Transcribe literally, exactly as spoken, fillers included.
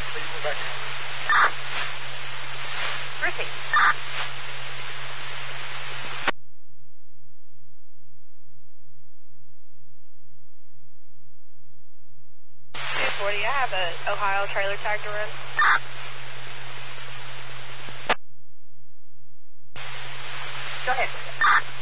Please go back in. Brucey. two forty, I have an Ohio trailer tag to run. Go ahead.